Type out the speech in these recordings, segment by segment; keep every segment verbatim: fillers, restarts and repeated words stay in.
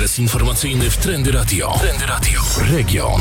Okres informacyjny w Trendy Radio. Trendy Radio. Region.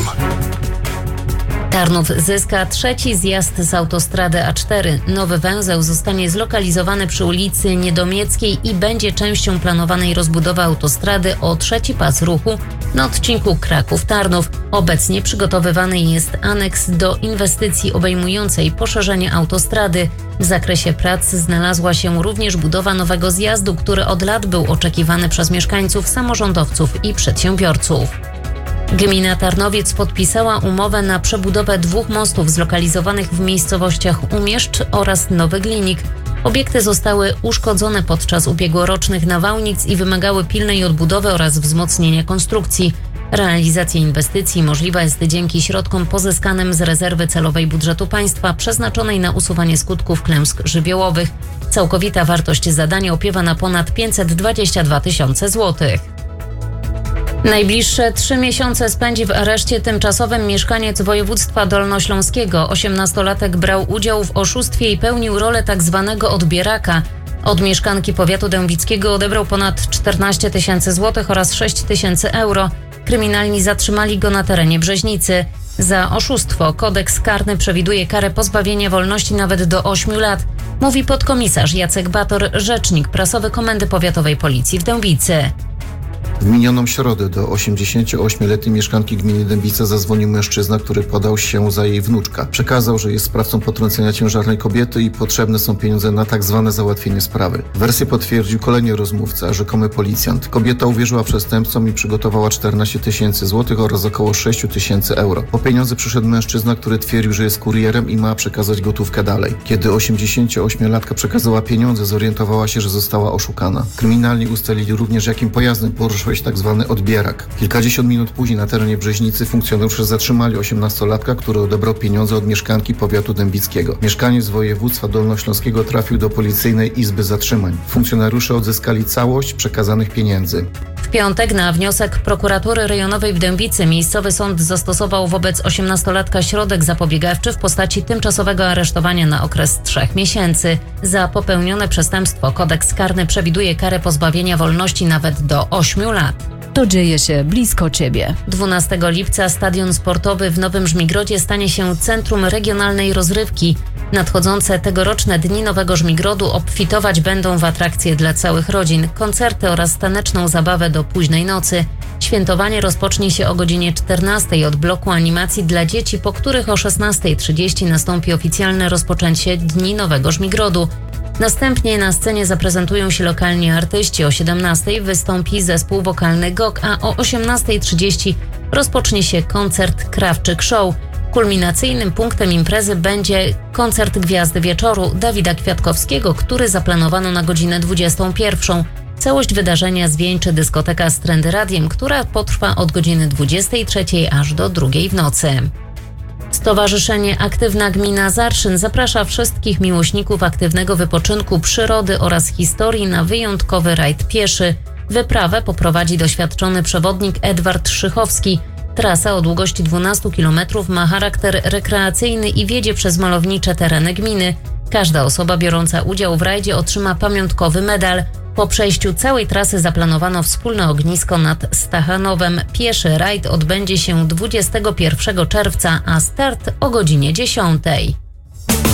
Tarnów zyska trzeci zjazd z autostrady A cztery. Nowy węzeł zostanie zlokalizowany przy ulicy Niedomieckiej i będzie częścią planowanej rozbudowy autostrady o trzeci pas ruchu na odcinku Kraków-Tarnów. Obecnie przygotowywany jest aneks do inwestycji obejmującej poszerzenie autostrady. W zakresie prac znalazła się również budowa nowego zjazdu, który od lat był oczekiwany przez mieszkańców, samorządowców i przedsiębiorców. Gmina Tarnowiec podpisała umowę na przebudowę dwóch mostów zlokalizowanych w miejscowościach Umieszcz oraz Nowy Glinik. Obiekty zostały uszkodzone podczas ubiegłorocznych nawałnic i wymagały pilnej odbudowy oraz wzmocnienia konstrukcji. Realizacja inwestycji możliwa jest dzięki środkom pozyskanym z rezerwy celowej budżetu państwa przeznaczonej na usuwanie skutków klęsk żywiołowych. Całkowita wartość zadania opiewa na ponad pięćset dwadzieścia dwa tysiące złotych. Najbliższe trzy miesiące spędzi w areszcie tymczasowym mieszkaniec województwa dolnośląskiego. Osiemnastolatek brał udział w oszustwie i pełnił rolę tzw. odbieraka. Od mieszkanki powiatu dębickiego odebrał ponad czternaście tysięcy złotych oraz sześć tysięcy euro. Kryminalni zatrzymali go na terenie Brzeźnicy. Za oszustwo kodeks karny przewiduje karę pozbawienia wolności nawet do ośmiu lat, mówi podkomisarz Jacek Bator, rzecznik prasowy Komendy Powiatowej Policji w Dębicy. W minioną środę do osiemdziesięcioośmioletniej mieszkanki gminy Dębica zadzwonił mężczyzna, który podał się za jej wnuczka. Przekazał, że jest sprawcą potrącenia ciężarnej kobiety i potrzebne są pieniądze na tak zwane załatwienie sprawy. Wersję potwierdził kolejny rozmówca, rzekomy policjant. Kobieta uwierzyła przestępcom i przygotowała czternaście tysięcy złotych oraz około sześć tysięcy euro. Po pieniądze przyszedł mężczyzna, który twierdził, że jest kurierem i ma przekazać gotówkę dalej. Kiedy osiemdziesięcioośmiolatka przekazała pieniądze, zorientowała się, że została oszukana. Kryminalni ustalili również, jakim pojazdem poruszał się tak zwany odbierak. Kilkadziesiąt minut później na terenie Brzeźnicy funkcjonariusze zatrzymali osiemnastolatka, który odebrał pieniądze od mieszkanki powiatu dębickiego. Mieszkaniec województwa dolnośląskiego trafił do policyjnej izby zatrzymań. Funkcjonariusze odzyskali całość przekazanych pieniędzy. W piątek na wniosek prokuratury rejonowej w Dębicy miejscowy sąd zastosował wobec osiemnastolatka środek zapobiegawczy w postaci tymczasowego aresztowania na okres trzech miesięcy. Za popełnione przestępstwo kodeks karny przewiduje karę pozbawienia wolności nawet do ośmiu lat. To dzieje się blisko Ciebie. dwunastego lipca stadion sportowy w Nowym Żmigrodzie stanie się centrum regionalnej rozrywki. Nadchodzące tegoroczne Dni Nowego Żmigrodu obfitować będą w atrakcje dla całych rodzin, koncerty oraz taneczną zabawę do późnej nocy. Świętowanie rozpocznie się o godzinie czternastej od bloku animacji dla dzieci, po których o szesnastej trzydzieści nastąpi oficjalne rozpoczęcie Dni Nowego Żmigrodu. Następnie na scenie zaprezentują się lokalni artyści. O siedemnastej wystąpi zespół wokalny G O K, a o osiemnastej trzydzieści rozpocznie się koncert Krawczyk Show. Kulminacyjnym punktem imprezy będzie koncert Gwiazdy Wieczoru Dawida Kwiatkowskiego, który zaplanowano na godzinę dwudziestą pierwszą. Całość wydarzenia zwieńczy dyskoteka z Trendy Radiem, która potrwa od godziny dwudziestej trzeciej aż do drugiej w nocy. Stowarzyszenie Aktywna Gmina Zarszyn zaprasza wszystkich miłośników aktywnego wypoczynku, przyrody oraz historii na wyjątkowy rajd pieszy. Wyprawę poprowadzi doświadczony przewodnik Edward Szychowski. Trasa o długości dwanaście kilometrów ma charakter rekreacyjny i wiedzie przez malownicze tereny gminy. Każda osoba biorąca udział w rajdzie otrzyma pamiątkowy medal. Po przejściu całej trasy zaplanowano wspólne ognisko nad Stachanowem. Pieszy rajd odbędzie się dwudziestego pierwszego czerwca, a start o godzinie dziesiątej.